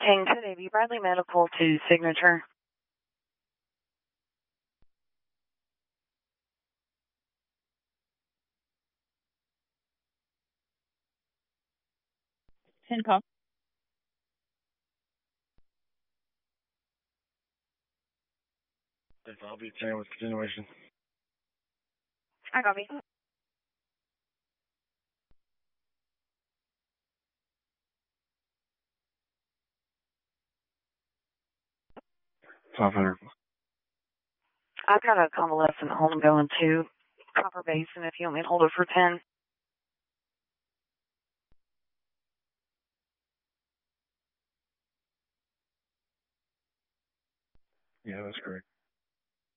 King today, be Bradley Medical to Signature. Hancock. I'll be 10 with continuation. I copy. $500. I've got a convalescent home going to Copper Basin if you want me to hold it for 10. Yeah, that's correct.